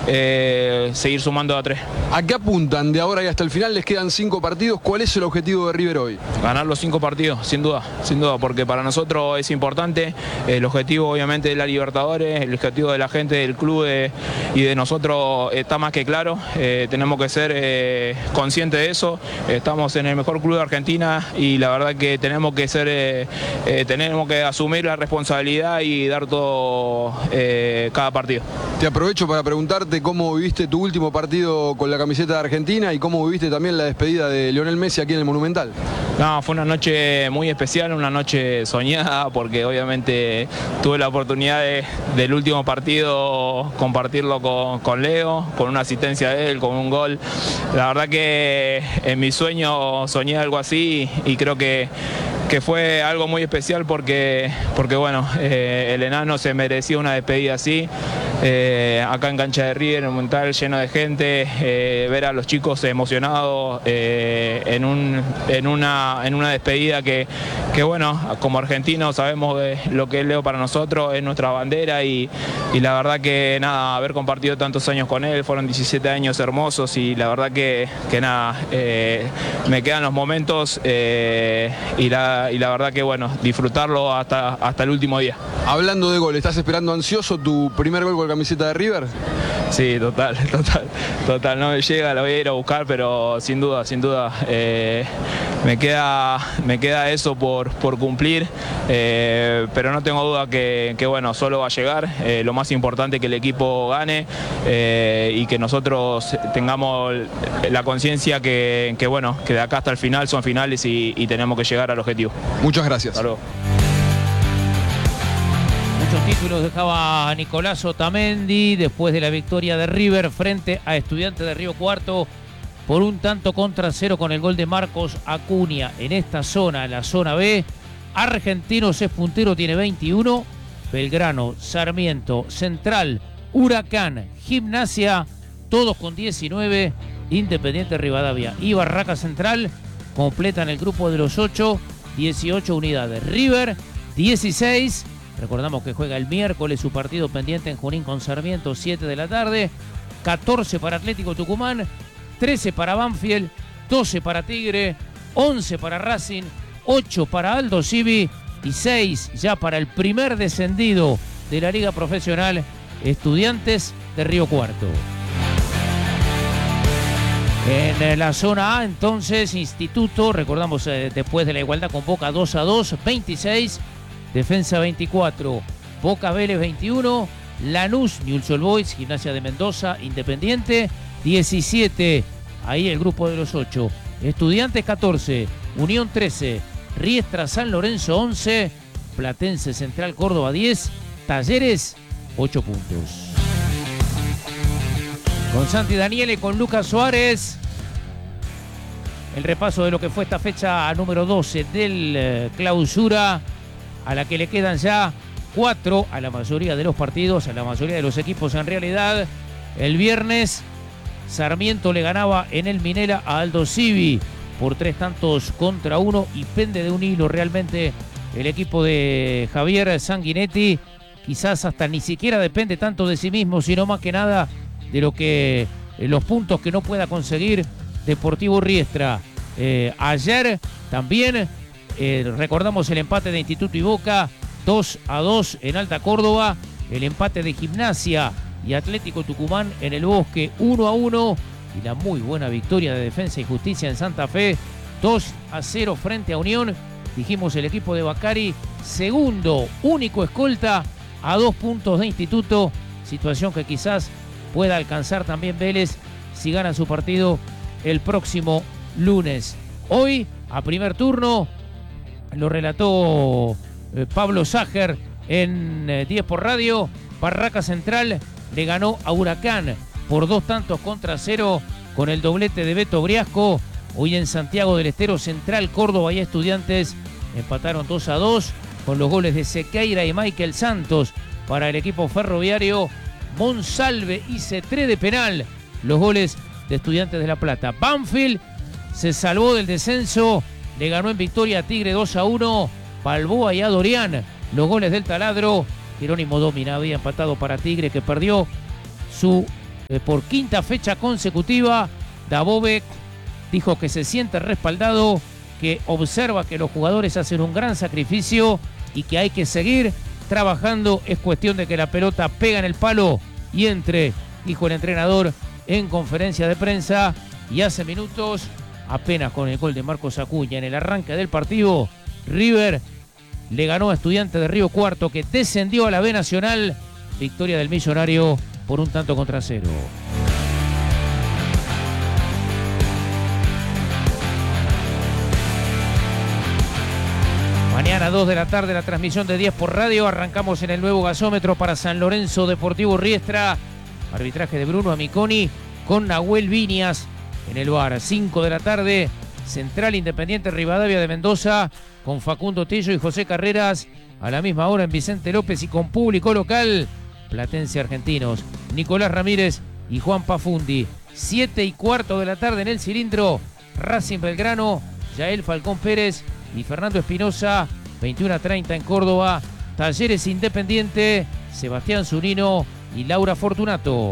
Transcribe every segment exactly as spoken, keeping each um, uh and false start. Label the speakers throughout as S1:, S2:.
S1: eh, seguir sumando a tres.
S2: ¿A qué apuntan de ahora y hasta el final? Les quedan cinco partidos. ¿Cuál es el objetivo de River hoy?
S1: Ganar los cinco partidos, sin duda, sin duda, porque para nosotros es importante. El objetivo obviamente de la Libertadores, el objetivo de la gente del club de, y de nosotros está más que claro. Eh, tenemos que ser eh, conscientes de eso. Estamos en el mejor club de Argentina y la verdad que tenemos que ser, eh, eh, tenemos que asumir la responsabilidad y dar todo eh, cada partido.
S2: Te aprovecho para preguntarte cómo viviste tu último partido con la camiseta de Argentina y cómo viviste también la despedida de Lionel Messi aquí en el Monumental.
S1: No, fue una noche muy especial, una noche soñada, porque obviamente tuve la oportunidad de, del último partido compartirlo con, con Leo, con una asistencia de él, con un gol. La verdad que en mi sueño soñé algo así y creo que que fue algo muy especial porque, porque bueno, eh, el enano se merecía una despedida así, eh, acá en cancha de River, en un Monumental lleno de gente, eh, ver a los chicos emocionados eh, en, un, en, una, en una despedida que, que bueno, como argentinos sabemos de lo que es Leo para nosotros, es nuestra bandera y, y la verdad que nada, haber compartido tantos años con él, fueron diecisiete años hermosos y la verdad que, que nada, eh, me quedan los momentos eh, y la y la verdad que bueno, disfrutarlo hasta, hasta el último día.
S2: Hablando de gol, ¿estás esperando ansioso tu primer gol con camiseta de River?
S1: Sí, total, total, total, no me llega, lo voy a ir a buscar, pero sin duda, sin duda, eh, me, queda, me queda eso por, por cumplir, eh, pero no tengo duda que, que bueno, solo va a llegar, eh, lo más importante es que el equipo gane eh, y que nosotros tengamos la conciencia que, que bueno, que de acá hasta el final son finales y, y tenemos que llegar al objetivo.
S2: Muchas gracias.
S1: Hasta luego.
S3: Muchos títulos dejaba Nicolás Otamendi después de la victoria de River frente a Estudiantes de Río Cuarto por un tanto contra cero con el gol de Marcos Acuña. En esta zona, en la zona B, Argentinos es puntero, tiene veintiuno, Belgrano, Sarmiento, Central, Huracán, Gimnasia, todos con diecinueve, Independiente Rivadavia y Barraca Central completan el grupo de los ocho, dieciocho unidades. River, dieciséis. Recordamos que juega el miércoles su partido pendiente en Junín con Sarmiento, siete de la tarde. catorce para Atlético Tucumán, trece para Banfield, doce para Tigre, once para Racing, ocho para Aldo Civi y seis ya para el primer descendido de la Liga Profesional, Estudiantes de Río Cuarto. En la zona A, entonces, Instituto, recordamos, eh, después de la igualdad con Boca dos a dos, veintiséis, Defensa veinticuatro, Boca Vélez veintiuno, Lanús, Newell's Old Boys, Gimnasia de Mendoza, Independiente, diecisiete, ahí el grupo de los ocho, Estudiantes catorce, Unión trece, Riestra San Lorenzo once, Platense Central Córdoba diez, Talleres ocho puntos. Con Santi Daniele, con Lucas Suárez, el repaso de lo que fue esta fecha número doce del eh, clausura, a la que le quedan ya cuatro a la mayoría de los partidos, a la mayoría de los equipos en realidad. El viernes, Sarmiento le ganaba en el Minela a Aldo Civi por tres tantos contra uno y pende de un hilo realmente el equipo de Javier Sanguinetti. Quizás hasta ni siquiera depende tanto de sí mismo, sino más que nada de lo que eh, los puntos que no pueda conseguir Deportivo Riestra. Eh, ayer también eh, recordamos el empate de Instituto y Boca, dos a dos en Alta Córdoba, el empate de Gimnasia y Atlético Tucumán en el Bosque, uno a uno, y la muy buena victoria de Defensa y Justicia en Santa Fe, dos a cero frente a Unión. Dijimos el equipo de Bacari, segundo, único escolta, a dos puntos de Instituto, situación que quizás pueda alcanzar también Vélez si gana su partido el próximo lunes. Hoy, a primer turno, lo relató eh, Pablo Ságer en eh, diez por radio, Barraca Central le ganó a Huracán por dos tantos contra cero con el doblete de Beto Briasco. Hoy en Santiago del Estero, Central Córdoba y Estudiantes empataron dos a dos con los goles de Sequeira y Michael Santos para el equipo ferroviario. Monsalve y Cetré de penal, los goles de Estudiantes de La Plata. Banfield se salvó del descenso, le ganó en victoria a Tigre dos a uno, Balboa y a Dorian, los goles del taladro. Jerónimo Domina había empatado para Tigre, que perdió su eh, por quinta fecha consecutiva. Dabovec dijo que se siente respaldado, que observa que los jugadores hacen un gran sacrificio y que hay que seguir trabajando. Es cuestión de que la pelota pega en el palo y entre, dijo el entrenador en conferencia de prensa. Y hace minutos, apenas con el gol de Marcos Acuña en el arranque del partido, River le ganó a Estudiantes de Río Cuarto, que descendió a la B Nacional. Victoria del Millonario por un tanto contra cero. Mañana dos de la tarde la transmisión de diez por radio. Arrancamos en el nuevo gasómetro para San Lorenzo Deportivo Riestra. Arbitraje de Bruno Amiconi con Nahuel Viñas en el V A R. cinco de la tarde, Central Independiente Rivadavia de Mendoza con Facundo Tello y José Carreras. A la misma hora en Vicente López y con público local, Platense Argentinos, Nicolás Ramírez y Juan Pafundi. siete y cuarto de la tarde en el Cilindro, Racing Belgrano, Yael Falcón Pérez y Fernando Espinosa. veintiuno a treinta en Córdoba, Talleres Independiente, Sebastián Zunino y Laura Fortunato.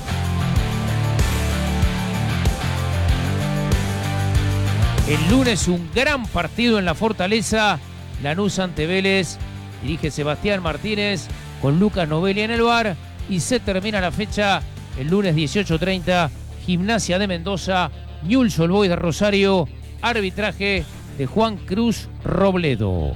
S3: El lunes un gran partido en la Fortaleza, Lanús ante Vélez, dirige Sebastián Martínez con Lucas Novelli en el V A R y se termina la fecha el lunes dieciocho treinta, Gimnasia de Mendoza, Newell's Old Boys de Rosario, arbitraje de Juan Cruz Robledo.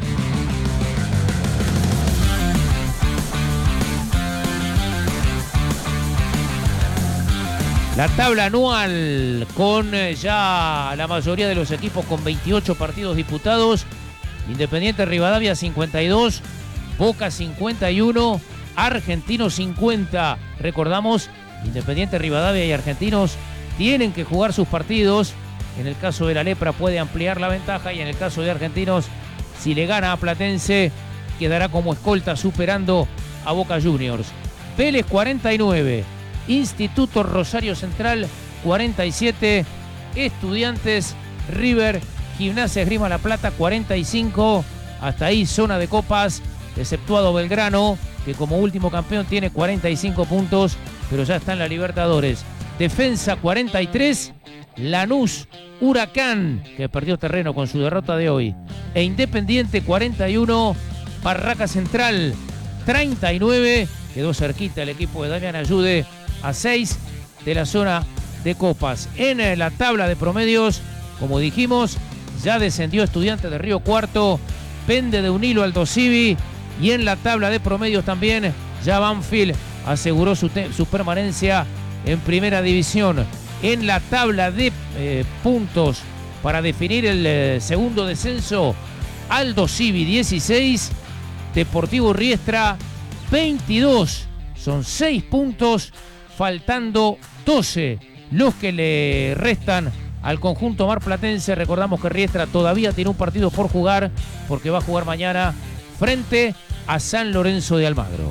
S3: La tabla anual con ya la mayoría de los equipos con veintiocho partidos disputados. Independiente Rivadavia cincuenta y dos, Boca cincuenta y uno, Argentinos cincuenta. Recordamos, Independiente Rivadavia y Argentinos tienen que jugar sus partidos. En el caso de la Lepra puede ampliar la ventaja y en el caso de Argentinos, si le gana a Platense, quedará como escolta superando a Boca Juniors. Vélez cuarenta y nueve, Instituto Rosario Central cuarenta y siete, Estudiantes, River, Gimnasia Esgrima La Plata cuarenta y cinco. Hasta ahí zona de copas, exceptuado Belgrano, que como último campeón tiene cuarenta y cinco puntos, pero ya está en la Libertadores. Defensa cuarenta y tres, Lanús, Huracán, que perdió terreno con su derrota de hoy, e Independiente cuarenta y uno, Barraca Central treinta y nueve, quedó cerquita el equipo de Damián Ayude a seis de la zona de copas. En la tabla de promedios, como dijimos, ya descendió Estudiantes de Río Cuarto, pende de un hilo Aldo Civi, y en la tabla de promedios también ya Banfield aseguró su, su permanencia en primera división. En la tabla de eh, puntos para definir el eh, segundo descenso, Aldo Civi dieciséis, Deportivo Riestra veintidós, son seis puntos, faltando doce los que le restan al conjunto marplatense. Recordamos que Riestra todavía tiene un partido por jugar porque va a jugar mañana frente a San Lorenzo de Almagro.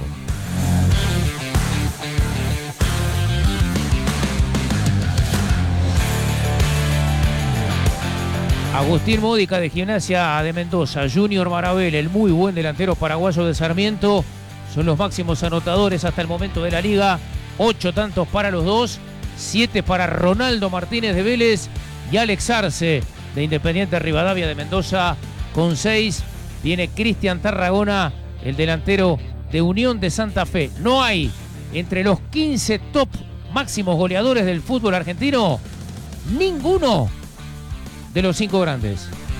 S3: Agustín Módica de Gimnasia de Mendoza, Junior Marabel, el muy buen delantero paraguayo de Sarmiento, son los máximos anotadores hasta el momento de la liga. Ocho tantos para los dos, siete para Ronaldo Martínez de Vélez y Alex Arce de Independiente Rivadavia de Mendoza con seis. Viene Cristian Tarragona, el delantero de Unión de Santa Fe. No hay entre los quince top máximos goleadores del fútbol argentino ninguno de los cinco grandes.